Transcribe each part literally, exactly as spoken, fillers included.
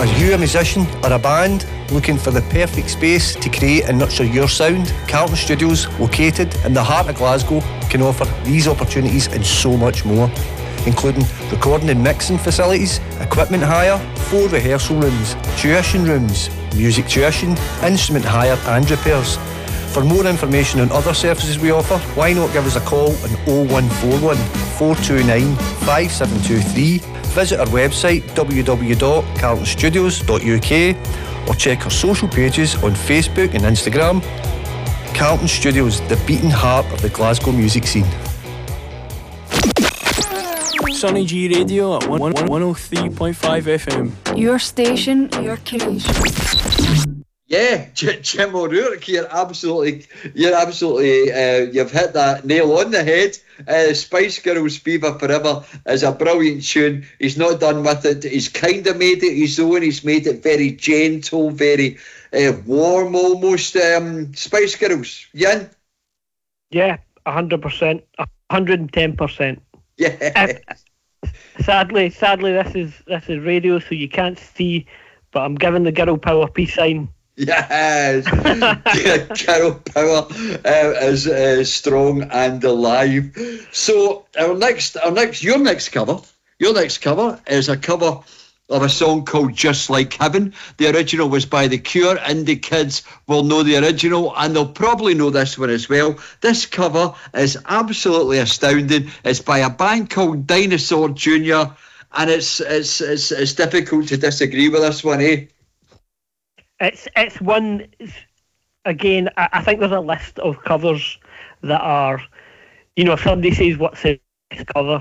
Are you a musician or a band looking for the perfect space to create and nurture your sound? Carlton Studios, located in the heart of Glasgow, can offer these opportunities and so much more, including recording and mixing facilities, equipment hire, four rehearsal rooms, tuition rooms, music tuition, instrument hire and repairs. For more information on other services we offer, why not give us a call on oh one four one, four two nine, five seven two three, visit our website w w w dot carlton studios dot u k or check our social pages on Facebook and Instagram. Carlton Studios, the beating heart of the Glasgow music scene. Sonny G Radio at one oh three point five F M. Your station, your creation. Yeah, Jim O'Rourke, you're absolutely, you're absolutely, uh, you've hit that nail on the head. Uh, Spice Girls Fever Forever is a brilliant tune. He's not done with it. He's kind of made it his own. He's made it very gentle, very uh, warm almost. Um, Spice Girls, Yin? Yeah, one hundred percent, one hundred ten percent. Yeah. Uh, sadly, sadly, this is this is radio, so you can't see, but I'm giving the girl power peace sign. Yes, Carol Power uh, is uh, strong and alive. So our next, our next, your next cover, your next cover is a cover of a song called "Just Like Heaven." The original was by The Cure, and the kids will know the original, and they'll probably know this one as well. This cover is absolutely astounding. It's by a band called Dinosaur Junior, and it's it's it's, it's difficult to disagree with this one, eh? It's it's one, it's, again, I, I think there's a list of covers that are, you know, if somebody says what's the best cover,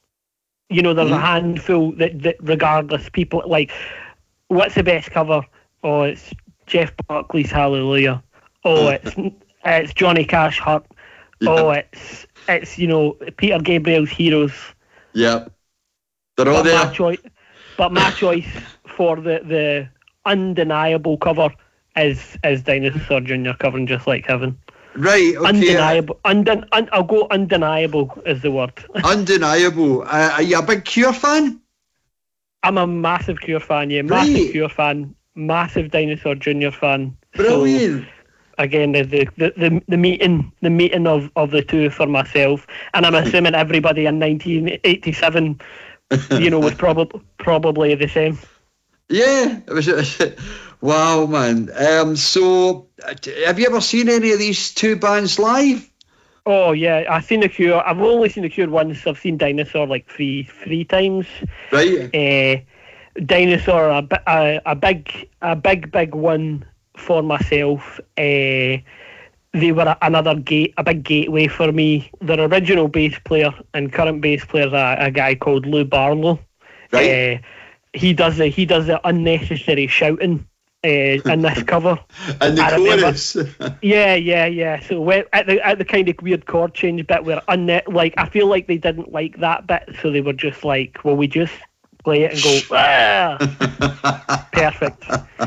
you know, there's mm. a handful that, that regardless, people, like, what's the best cover? Oh, it's Jeff Buckley's Hallelujah. Oh, it's it's Johnny Cash Hurt. Yeah. Oh, it's, it's, you know, Peter Gabriel's Heroes. Yeah. They're all but there. My choice, but my choice for the... the undeniable cover is is Dinosaur Junior covering Just Like Heaven. Right, okay. Undeniable. Unden- un- I'll go undeniable is the word. Undeniable. Uh, are you a big Cure fan? I'm a massive Cure fan, yeah. Right. Massive Cure fan. Massive Dinosaur Junior fan. Brilliant. So, again, the, the the the meeting the meeting of, of the two for myself, and I'm assuming everybody in nineteen eighty-seven, you know, was probably probably the same. Yeah, it was, it was wow, man. Um, so, have you ever seen any of these two bands live? Oh yeah, I've seen The Cure. I've only seen The Cure once. I've seen Dinosaur like three three times. Right. Uh, Dinosaur, a, a a big a big big one for myself. Uh, they were another gate, a big gateway for me. Their original bass player and current bass player is a, a guy called Lou Barlow. Right. Uh, He does the he does the unnecessary shouting uh, in this cover. And the chorus. yeah, yeah, yeah. So when, at the at the kind of weird chord change bit where unne- like I feel like they didn't like that bit, so they were just like, well, we just play it and go, ah! Perfect.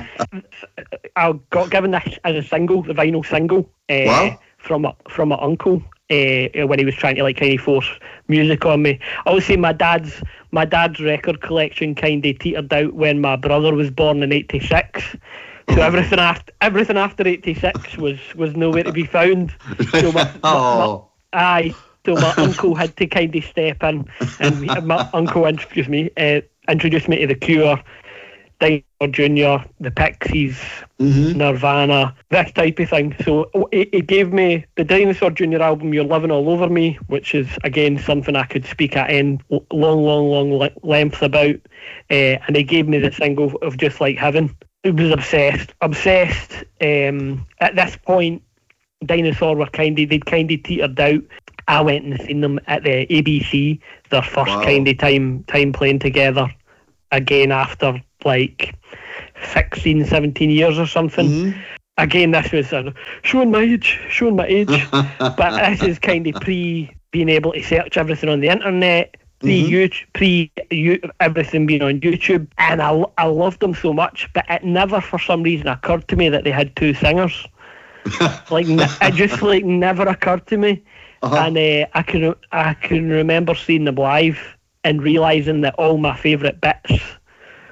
I got given this as a single, the vinyl single, uh, wow. from a, from my uncle. Uh, when he was trying to like kind of force music on me. I would say my dad's my dad's record collection kind of teetered out when my brother was born in eighty-six. So everything after everything after eighty-six was, was nowhere to be found. So my, oh. my, my, aye, so my uncle had to kind of step in, and we, my uncle introduced me uh, introduced me to The Cure, Dinosaur Junior, the Pixies, mm-hmm. Nirvana, this type of thing. So it, it gave me the Dinosaur Junior album, You're Living All Over Me, which is, again, something I could speak at end long, long, long le- length about. Uh, and it gave me the single of Just Like Heaven. It was obsessed. Obsessed. Um, at this point, Dinosaur were kind of, they'd kind of teetered out. I went and seen them at the A B C, their first wow. kind of time time playing together, again after like sixteen, seventeen years or something. Mm-hmm. Again, this was uh, showing my age, showing my age. But this is kind of pre being able to search everything on the internet, pre mm-hmm. YouTube, pre you, everything being on YouTube, and I, I loved them so much. But it never, for some reason, occurred to me that they had two singers. Like it just like never occurred to me. Uh-huh. And uh, I can I can remember seeing them live and realising that all my favourite bits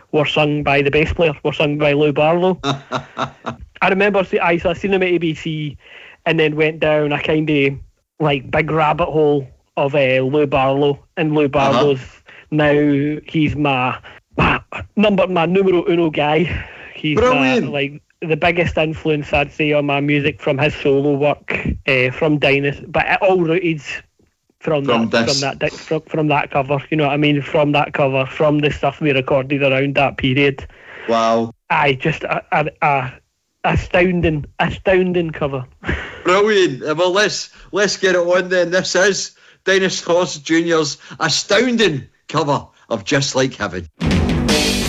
were sung by the bass player, were sung by Lou Barlow. I remember see, I, so I seen him at A B C and then went down a kind of like big rabbit hole of uh, Lou Barlow. And Lou Barlow's uh-huh. now, he's my, my number, my numero uno guy. He's my, like the biggest influence, I'd say, on my music from his solo work, uh, from Dynasty, but it all rooted from, from that this. from that from, from that cover. You know what I mean? From that cover, from the stuff we recorded around that period. Wow! I just a, a, a astounding, astounding cover. Brilliant. Well, let's let's get it on then. This is Dennis Cross Junior's astounding cover of Just Like Heaven.